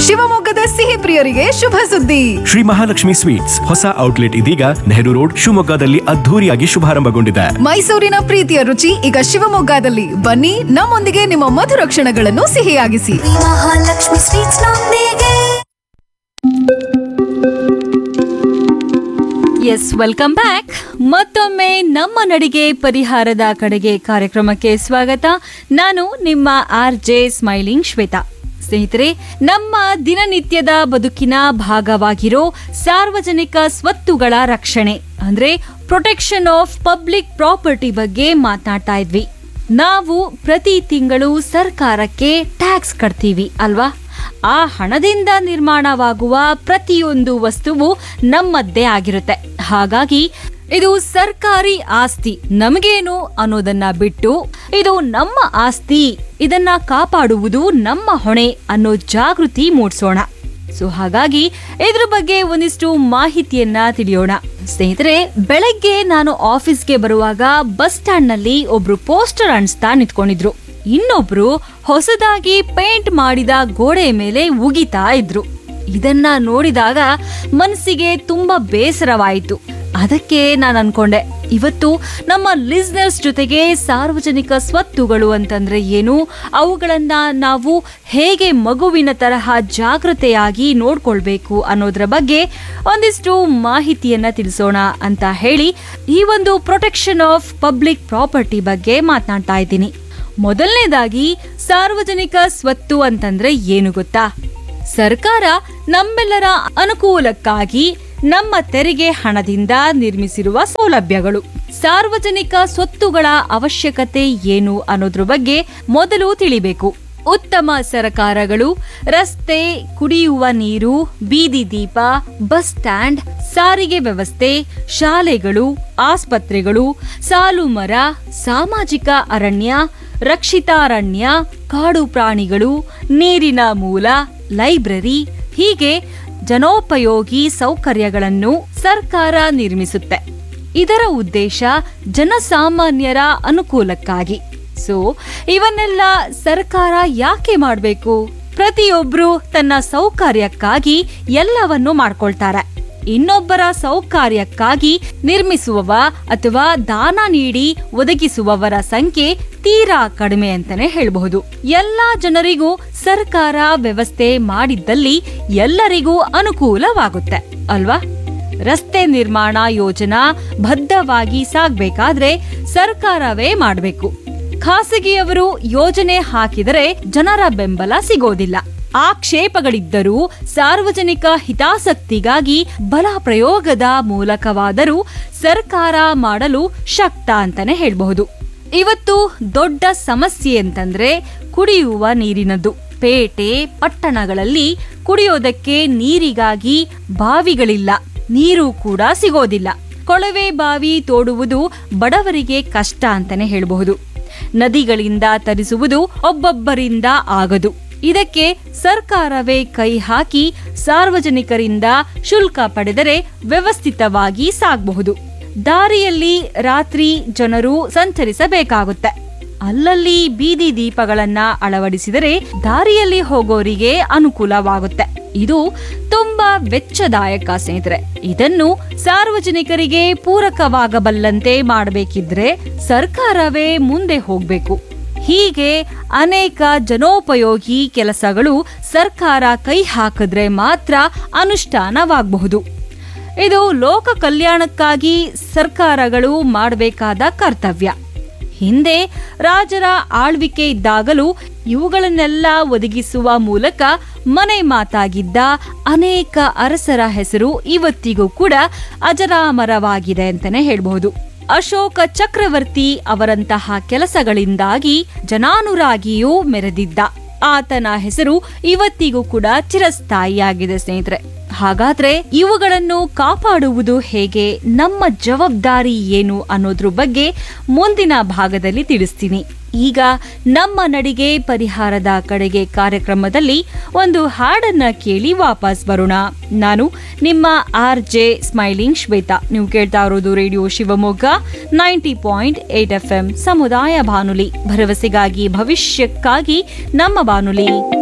ಶಿವಮೊಗ್ಗದ ಸಿಹಿ ಪ್ರಿಯರಿಗೆ ಶುಭ ಸುದ್ದಿ. ಶ್ರೀ ಮಹಾಲಕ್ಷ್ಮಿ ಸ್ವೀಟ್ಸ್ ಹೊಸ ಔಟ್ಲೆಟ್ ಇದೀಗ ನೆಹರು ರೋಡ್ ಶಿವಮೊಗ್ಗದಲ್ಲಿ ಅದ್ಧೂರಿಯಾಗಿ ಶುಭಾರಂಭಗೊಂಡಿದೆ. ಮೈಸೂರಿನ ಪ್ರೀತಿಯ ರುಚಿ ಈಗ ಶಿವಮೊಗ್ಗದಲ್ಲಿ. ಬನ್ನಿ, ನಮ್ಮೊಂದಿಗೆ ನಿಮ್ಮ ಮಧುರ ಕ್ಷಣಗಳನ್ನು ಸಿಹಿಯಾಗಿಸಿ. ಮಹಾಲಕ್ಷ್ಮಿ ಸ್ವೀಟ್ಸ್ ನೊಂದಿಗೆ. S, welcome back. ಮತ್ತೊಮ್ಮೆ ನಮ್ಮ ನಡಿಗೆ ಪರಿಹಾರದ ಕಡೆಗೆ ಕಾರ್ಯಕ್ರಮಕ್ಕೆ ಸ್ವಾಗತ. ನಾನು ನಿಮ್ಮ RJ ಸ್ಮೈಲಿಂಗ್ ಶ್ವೇತಾ. ಸ್ನೇಹಿತರೆ, ನಮ್ಮ ದಿನನಿತ್ಯದ ಬದುಕಿನ ಭಾಗವಾಗಿರೋ ಸಾರ್ವಜನಿಕ ಸ್ವತ್ತುಗಳ ರಕ್ಷಣೆ ಅಂದ್ರೆ ಪ್ರೊಟೆಕ್ಷನ್ ಆಫ್ ಪಬ್ಲಿಕ್ ಪ್ರಾಪರ್ಟಿ ಬಗ್ಗೆ ಮಾತನಾಡ್ತಾ ಇದ್ವಿ. ನಾವು ಪ್ರತಿ ತಿಂಗಳು ಸರ್ಕಾರಕ್ಕೆ ಟ್ಯಾಕ್ಸ್ ಕಟ್ತೀವಿ ಅಲ್ವಾ? ಆ ಹಣದಿಂದ ನಿರ್ಮಾಣವಾಗುವ ಪ್ರತಿಯೊಂದು ವಸ್ತುವು ನಮ್ಮದ್ದೇ ಆಗಿರುತ್ತೆ. ಹಾಗಾಗಿ ಇದು ಸರ್ಕಾರಿ ಆಸ್ತಿ, ನಮಗೇನು ಅನ್ನೋದನ್ನ ಬಿಟ್ಟು ಇದು ನಮ್ಮ ಆಸ್ತಿ, ಇದನ್ನ ಕಾಪಾಡುವುದು ನಮ್ಮ ಹೊಣೆ ಅನ್ನೋ ಜಾಗೃತಿ ಮೂಡಿಸೋಣ. ಸೊ ಹಾಗಾಗಿ ಇದ್ರ ಬಗ್ಗೆ ಒಂದಿಷ್ಟು ಮಾಹಿತಿಯನ್ನ ತಿಳಿಯೋಣ. ಸ್ನೇಹಿತರೆ, ಬೆಳಗ್ಗೆ ನಾನು ಆಫೀಸ್ಗೆ ಬರುವಾಗ ಬಸ್ ಸ್ಟ್ಯಾಂಡ್ ನಲ್ಲಿ ಒಬ್ರು ಪೋಸ್ಟರ್ ಅಂಟಿಸ್ತಾ ನಿಂತ್ಕೊಂಡಿದ್ರು. ಇನ್ನೊಬ್ರು ಹೊಸದಾಗಿ ಪೇಂಟ್ ಮಾಡಿದ ಗೋಡೆ ಮೇಲೆ ಉಗಿತಾ ಇದ್ರು. ಇದನ್ನ ನೋಡಿದಾಗ ಮನಸ್ಸಿಗೆ ತುಂಬಾ ಬೇಸರವಾಯಿತು. ಅದಕ್ಕೆ ನಾನು ಅನ್ಕೊಂಡೆ, ಇವತ್ತು ನಮ್ಮ ಲಿಸ್ನರ್ಸ್ ಜೊತೆಗೆ ಸಾರ್ವಜನಿಕ ಸ್ವತ್ತುಗಳು ಅಂತಂದ್ರೆ ಏನು, ಅವುಗಳನ್ನ ನಾವು ಹೇಗೆ ಮಗುವಿನ ತರಹ ಜಾಗೃತೆಯಾಗಿ ನೋಡ್ಕೊಳ್ಬೇಕು ಅನ್ನೋದ್ರ ಬಗ್ಗೆ ಒಂದಿಷ್ಟು ಮಾಹಿತಿಯನ್ನ ತಿಳಿಸೋಣ ಅಂತ ಹೇಳಿ ಈ ಒಂದು ಪ್ರೊಟೆಕ್ಷನ್ ಆಫ್ ಪಬ್ಲಿಕ್ ಪ್ರಾಪರ್ಟಿ ಬಗ್ಗೆ ಮಾತನಾಡ್ತಾ ಇದ್ದೀನಿ. ಮೊದಲನೇದಾಗಿ, ಸಾರ್ವಜನಿಕ ಸ್ವತ್ತು ಅಂತಂದ್ರೆ ಏನು ಗೊತ್ತಾ? ಸರ್ಕಾರ ನಮ್ಮೆಲ್ಲರ ಅನುಕೂಲಕ್ಕಾಗಿ ನಮ್ಮ ತೆರಿಗೆ ಹಣದಿಂದ ನಿರ್ಮಿಸಿರುವ ಸೌಲಭ್ಯಗಳು. ಸಾರ್ವಜನಿಕ ಸ್ವತ್ತುಗಳ ಅವಶ್ಯಕತೆ ಏನು ಅನ್ನೋದ್ರ ಬಗ್ಗೆ ಮೊದಲು ತಿಳಿಬೇಕು. ಉತ್ತಮ ಸರಕಾರಗಳು, ರಸ್ತೆ, ಕುಡಿಯುವ ನೀರು, ಬೀದಿ ದೀಪ, ಬಸ್ ಸ್ಟ್ಯಾಂಡ್, ಸಾರಿಗೆ ವ್ಯವಸ್ಥೆ, ಶಾಲೆಗಳು, ಆಸ್ಪತ್ರೆಗಳು, ಸಾಲು ಮರ, ಸಾಮಾಜಿಕ ಅರಣ್ಯ, ರಕ್ಷಿತಾರಣ್ಯ, ಕಾಡು ಪ್ರಾಣಿಗಳು, ನೀರಿನ ಮೂಲ, ಲೈಬ್ರರಿ, ಹೀಗೆ ಜನೋಪಯೋಗಿ ಸೌಕರ್ಯಗಳನ್ನು ಸರ್ಕಾರ ನಿರ್ಮಿಸುತ್ತೆ. ಇದರ ಉದ್ದೇಶ ಜನಸಾಮಾನ್ಯರ ಅನುಕೂಲಕ್ಕಾಗಿ. ಸೊ ಇವನ್ನೆಲ್ಲ ಸರ್ಕಾರ ಯಾಕೆ ಮಾಡಬೇಕು? ಪ್ರತಿಯೊಬ್ರು ತನ್ನ ಸೌಕರ್ಯಕ್ಕಾಗಿ ಎಲ್ಲವನ್ನೂ ಮಾಡ್ಕೊಳ್ತಾರೆ. ಇನ್ನೊಬ್ಬರ ಸೌಕರ್ಯಕ್ಕಾಗಿ ನಿರ್ಮಿಸುವವ ಅಥವಾ ದಾನ ನೀಡಿ ಒದಗಿಸುವವರ ಸಂಖ್ಯೆ ತೀರಾ ಕಡಿಮೆ ಅಂತಾನೆ ಹೇಳಬಹುದು. ಎಲ್ಲಾ ಜನರಿಗೂ ಸರ್ಕಾರ ವ್ಯವಸ್ಥೆ ಮಾಡಿದ್ದಲ್ಲಿ ಎಲ್ಲರಿಗೂ ಅನುಕೂಲವಾಗುತ್ತೆ ಅಲ್ವಾ? ರಸ್ತೆ ನಿರ್ಮಾಣ ಯೋಜನಾ ಬದ್ಧವಾಗಿ ಸಾಗಬೇಕಾದ್ರೆ ಸರ್ಕಾರವೇ ಮಾಡಬೇಕು. ಖಾಸಗಿಯವರು ಯೋಜನೆ ಹಾಕಿದರೆ ಜನರ ಬೆಂಬಲ ಸಿಗೋದಿಲ್ಲ. ಆಕ್ಷೇಪಗಳಿದ್ದರೂ ಸಾರ್ವಜನಿಕ ಹಿತಾಸಕ್ತಿಗಾಗಿ ಬಲ ಪ್ರಯೋಗದ ಮೂಲಕವಾದರೂ ಸರ್ಕಾರ ಮಾಡಲು ಶಕ್ತ ಅಂತಾನೆ ಹೇಳಬಹುದು. ಇವತ್ತು ದೊಡ್ಡ ಸಮಸ್ಯೆ ಅಂತಂದ್ರೆ ಕುಡಿಯುವ ನೀರಿನದ್ದು. ಪೇಟೆ ಪಟ್ಟಣಗಳಲ್ಲಿ ಕುಡಿಯೋದಕ್ಕೆ ನೀರಿಗಾಗಿ ಬಾವಿಗಳಿಲ್ಲ, ನೀರು ಕೂಡ ಸಿಗೋದಿಲ್ಲ. ಕೊಳವೆ ಬಾವಿ ತೋಡುವುದು ಬಡವರಿಗೆ ಕಷ್ಟ ಅಂತಾನೆ ಹೇಳಬಹುದು. ನದಿಗಳಿಂದ ತರಿಸುವುದು ಒಬ್ಬೊಬ್ಬರಿಂದ ಆಗದು. ಇದಕ್ಕೆ ಸರ್ಕಾರವೇ ಕೈ ಹಾಕಿ ಸಾರ್ವಜನಿಕರಿಂದ ಶುಲ್ಕ ಪಡೆದರೆ ವ್ಯವಸ್ಥಿತವಾಗಿ ಸಾಗಬಹುದು. ದಾರಿಯಲ್ಲಿ ರಾತ್ರಿ ಜನರು ಸಂಚರಿಸಬೇಕಾಗುತ್ತೆ. ಅಲ್ಲಲ್ಲಿ ಬೀದಿ ದೀಪಗಳನ್ನ ಅಳವಡಿಸಿದರೆ ದಾರಿಯಲ್ಲಿ ಹೋಗೋರಿಗೆ ಅನುಕೂಲವಾಗುತ್ತೆ. ಇದು ತುಂಬಾ ವೆಚ್ಚದಾಯಕ ಸ್ನೇಹಿತರೆ. ಇದನ್ನು ಸಾರ್ವಜನಿಕರಿಗೆ ಪೂರಕವಾಗಬಲ್ಲಂತೆ ಮಾಡಬೇಕಿದ್ರೆ ಸರ್ಕಾರವೇ ಮುಂದೆ ಹೋಗ್ಬೇಕು. ಹೀಗೆ ಅನೇಕ ಜನೋಪಯೋಗಿ ಕೆಲಸಗಳು ಸರ್ಕಾರ ಕೈ ಹಾಕಿದ್ರೆ ಮಾತ್ರ ಅನುಷ್ಠಾನವಾಗಬಹುದು. ಇದು ಲೋಕ ಕಲ್ಯಾಣಕ್ಕಾಗಿ ಸರ್ಕಾರಗಳು ಮಾಡಬೇಕಾದ ಕರ್ತವ್ಯ. ಹಿಂದೆ ರಾಜರ ಆಳ್ವಿಕೆ ಇದ್ದಾಗಲೂ ಇವುಗಳನ್ನೆಲ್ಲ ಒದಗಿಸುವ ಮೂಲಕ ಮನೆ ಮಾತಾಗಿದ್ದ ಅನೇಕ ಅರಸರ ಹೆಸರು ಇವತ್ತಿಗೂ ಕೂಡ ಅಜರಾಮರವಾಗಿದೆ ಅಂತಾನೆ ಹೇಳಬಹುದು. ಅಶೋಕ ಚಕ್ರವರ್ತಿ ಅವರಂತಹ ಕೆಲಸಗಳಿಂದಾಗಿ ಜನಾನುರಾಗಿಯೂ ಮೆರೆದಿದ್ದ. ಆತನ ಹೆಸರು ಇವತ್ತಿಗೂ ಕೂಡ ಚಿರಸ್ಥಾಯಿಯಾಗಿದೆ ಸ್ನೇಹಿತರೆ. ಹಾಗಾದ್ರೆ ಇವುಗಳನ್ನು ಕಾಪಾಡುವುದು ಹೇಗೆ, ನಮ್ಮ ಜವಾಬ್ದಾರಿ ಏನು ಅನ್ನೋದ್ರ ಬಗ್ಗೆ ಮುಂದಿನ ಭಾಗದಲ್ಲಿ ತಿಳಿಸ್ತೀನಿ. ಈಗ ನಮ್ಮ ನಡಿಗೆ ಪರಿಹಾರದ ಕಡೆಗೆ ಕಾರ್ಯಕ್ರಮದಲ್ಲಿ ಒಂದು ಹಾಡನ್ನ ಕೇಳಿ ವಾಪಸ್ ಬರೋಣ. ನಾನು ನಿಮ್ಮ RJ ಸ್ಮೈಲಿಂಗ್ ಶ್ವೇತಾ. ನೀವು ಕೇಳ್ತಾ ಇರೋದು ರೇಡಿಯೋ ಶಿವಮೊಗ್ಗ 90.8 FM ಸಮುದಾಯ ಬಾನುಲಿ, ಭರವಸೆಗಾಗಿ ಭವಿಷ್ಯಕ್ಕಾಗಿ ನಮ್ಮ ಬಾನುಲಿ.